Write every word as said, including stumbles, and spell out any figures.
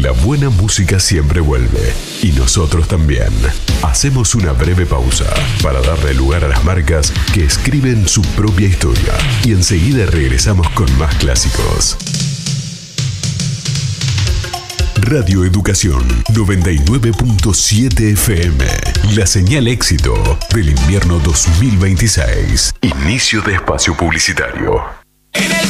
La buena música siempre vuelve, y nosotros también. Hacemos una breve pausa para darle lugar a las marcas que escriben su propia historia, y enseguida regresamos con más clásicos. Radio Educación noventa y nueve punto siete F M. La señal éxito del invierno dos mil veintiséis. Inicio de espacio publicitario.